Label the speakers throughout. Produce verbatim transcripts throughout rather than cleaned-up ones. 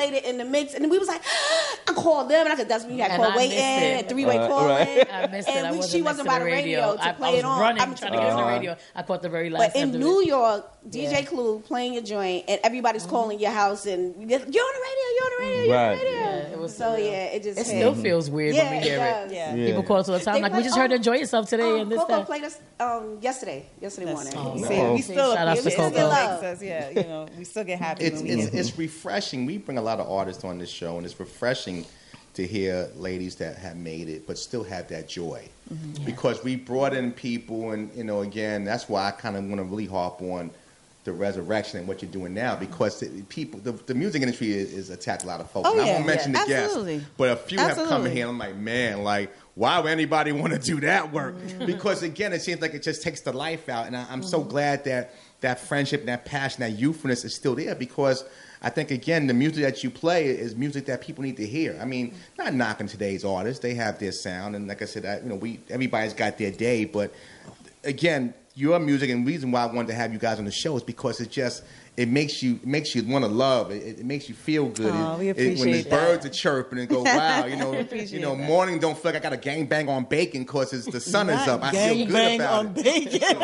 Speaker 1: played it in the mix, and we was like, I called them, and I could that's when you had call waiting, three way
Speaker 2: uh,
Speaker 1: calling.
Speaker 2: Right.
Speaker 1: I missed it. And we, she wasn't by the radio, radio to
Speaker 3: I,
Speaker 1: play
Speaker 3: I was
Speaker 1: it on.
Speaker 3: running,
Speaker 1: I'm
Speaker 3: trying to get on the radio. I caught the very last.
Speaker 1: But in New
Speaker 3: it.
Speaker 1: York, D J yeah. Clue playing your joint, and everybody's mm-hmm. calling your house, and you're on the radio, you're on the radio, you're
Speaker 2: right.
Speaker 1: on the radio.
Speaker 3: Yeah, it was
Speaker 1: so yeah, it just
Speaker 3: it
Speaker 1: hit.
Speaker 3: still feels weird
Speaker 1: yeah,
Speaker 3: when we hear
Speaker 1: it.
Speaker 3: it.
Speaker 1: Yeah.
Speaker 3: Yeah. People call us all the time, they like play, we just heard um, enjoy yourself today
Speaker 1: um,
Speaker 3: and this
Speaker 1: Coco
Speaker 3: that.
Speaker 1: played us um, yesterday, yesterday
Speaker 4: That's
Speaker 1: morning.
Speaker 4: Oh,
Speaker 1: See,
Speaker 4: no. we still
Speaker 3: shout out to Coco.
Speaker 4: Us, yeah, you know, we still get happy.
Speaker 5: It's
Speaker 4: when
Speaker 5: it's,
Speaker 4: we
Speaker 5: it's refreshing. We bring a lot of artists on this show, and it's refreshing to hear ladies that have made it but still have that joy. Mm-hmm. Yeah. Because we brought in people, and you know, again, that's why I kind of want to really harp on the resurrection and what you're doing now, because the people, the, the music industry is, is attacked a lot of folks.
Speaker 4: Oh,
Speaker 5: and I
Speaker 4: yeah,
Speaker 5: won't mention
Speaker 4: yeah.
Speaker 5: the
Speaker 4: Absolutely.
Speaker 5: guests, but a few
Speaker 4: Absolutely.
Speaker 5: have come in here, and I'm like, man, like, why would anybody want to do that work?
Speaker 4: Mm-hmm.
Speaker 5: Because again, it seems like it just takes the life out, and I, I'm mm-hmm. so glad that that friendship, that passion, that youthfulness is still there, because I think, again, the music that you play is music that people need to hear. I mean, not knocking today's artists. They have their sound, and like I said, I, you know, we everybody's got their day, but again, your music, and the reason why I wanted to have you guys on the show is because it just it makes you it makes you want to love it. It, it makes you feel good.
Speaker 4: Oh,
Speaker 5: it,
Speaker 4: we appreciate
Speaker 5: it, when the
Speaker 4: that.
Speaker 5: birds are chirping and go, wow, you know, you know,
Speaker 4: that.
Speaker 5: morning don't feel like I got a gang bang on bacon because the sun is up. I feel
Speaker 4: Gang
Speaker 5: good
Speaker 4: bang
Speaker 5: about
Speaker 4: on
Speaker 5: it.
Speaker 4: bacon.
Speaker 5: So,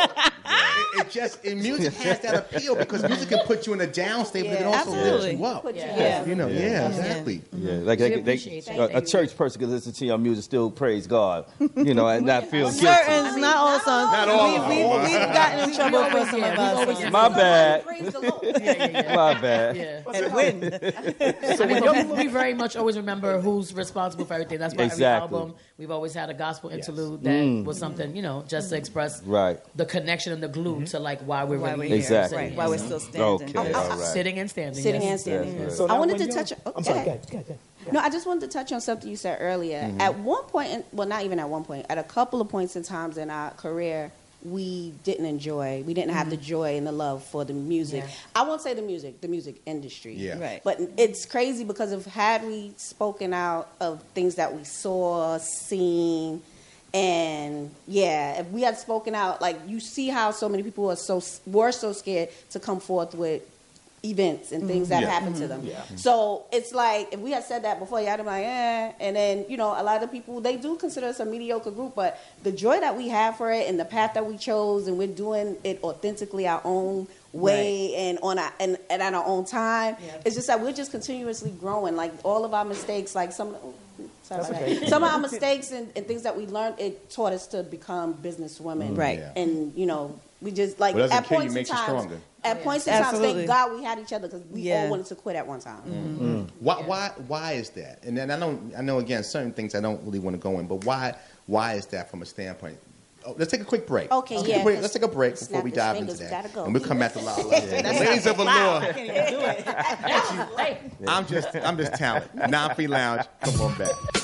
Speaker 5: it, it just and music has that appeal, because music can put you in a down state, but it can also
Speaker 4: absolutely.
Speaker 5: lift you up.
Speaker 1: Yeah.
Speaker 4: Yeah.
Speaker 5: You know, yeah,
Speaker 4: Yeah.
Speaker 5: exactly.
Speaker 2: Yeah, like they, they, a, a church person could listen to your music, still praise God, you know, and not feel guilty.
Speaker 4: Certain, I mean, not all songs.
Speaker 5: Not all
Speaker 4: we,
Speaker 5: of
Speaker 4: we,
Speaker 5: them.
Speaker 4: we've gotten in trouble for
Speaker 3: always-
Speaker 4: some
Speaker 3: yeah,
Speaker 4: of
Speaker 3: we
Speaker 4: us.
Speaker 3: always-
Speaker 4: songs.
Speaker 2: My bad.
Speaker 1: Praise the Lord.
Speaker 3: Yeah, yeah, yeah.
Speaker 2: My bad.
Speaker 3: Yeah.
Speaker 4: And win.
Speaker 3: So we, we very much always remember who's responsible for everything. That's why
Speaker 2: Exactly.
Speaker 3: every album we've always had a gospel interlude that
Speaker 2: Mm.
Speaker 3: was something, you know, just to express
Speaker 2: Right.
Speaker 3: the connection and the glue
Speaker 5: Mm-hmm.
Speaker 3: to like why we're
Speaker 4: Why
Speaker 3: really
Speaker 4: we're
Speaker 3: here.
Speaker 4: here.
Speaker 2: Exactly.
Speaker 4: Right. Why we're still standing.
Speaker 2: Okay, all right.
Speaker 3: Sitting and standing.
Speaker 1: Sitting
Speaker 3: yes.
Speaker 1: and standing.
Speaker 2: Yes, yes.
Speaker 6: So
Speaker 1: I
Speaker 6: now
Speaker 1: wanted
Speaker 6: when
Speaker 1: to
Speaker 6: y'all-
Speaker 1: touch. Oh,
Speaker 6: I'm sorry.
Speaker 1: go
Speaker 6: Go
Speaker 1: ahead.
Speaker 6: ahead. Go ahead. Go ahead.
Speaker 1: No, I just wanted to touch on something you said earlier.
Speaker 5: Mm-hmm.
Speaker 1: At one point, in, well, not even at one point, at a couple of points in times in our career, we didn't enjoy, we didn't have the joy and the love for the music.
Speaker 3: Yeah.
Speaker 1: I won't say the music, the music industry.
Speaker 5: Yeah.
Speaker 4: Right.
Speaker 1: But it's crazy because of had we spoken out of things that we saw, seen, and yeah, if we had spoken out, like you see how so many people are so were so scared to come forth with events and things that
Speaker 5: Yeah.
Speaker 1: happen to them.
Speaker 6: Yeah.
Speaker 1: So it's like if we had said that before, y'all would be like, eh. And then you know, a lot of people they do consider us a mediocre group, but the joy that we have for it and the path that we chose, and we're doing it authentically our own way and on our and, and at our own time.
Speaker 4: Yeah.
Speaker 1: It's just that we're just continuously growing. Like all of our mistakes, like some. Sorry about
Speaker 6: okay.
Speaker 1: that. Some of our mistakes and, and things that we learned, it taught us to become businesswomen.
Speaker 4: Right.
Speaker 5: Yeah.
Speaker 1: And, you know, we just, like,
Speaker 5: What doesn't
Speaker 1: at
Speaker 5: kill you
Speaker 1: points in
Speaker 5: makes you
Speaker 1: times,
Speaker 5: stronger.
Speaker 1: at points in times,
Speaker 4: Absolutely.
Speaker 1: thank God we had each other because we
Speaker 4: Yeah.
Speaker 1: all wanted to quit at one time.
Speaker 5: Mm-hmm. Why, why, why is that? And then I know, I know again, certain things I don't really want to go in, but why, why is that from a standpoint? Oh, let's take a quick break.
Speaker 1: Okay,
Speaker 5: let's
Speaker 1: yeah,
Speaker 5: Take a break.
Speaker 1: let's
Speaker 5: Let's take a break before
Speaker 1: snap
Speaker 5: we
Speaker 1: his
Speaker 5: dive
Speaker 1: fingers.
Speaker 5: into
Speaker 1: We
Speaker 5: that,
Speaker 1: gotta go.
Speaker 5: and we'll come back to La La. Ladies of Allure.
Speaker 4: I can't even do it.
Speaker 5: I'm just, I'm just talented. Non-free lounge. Come on back.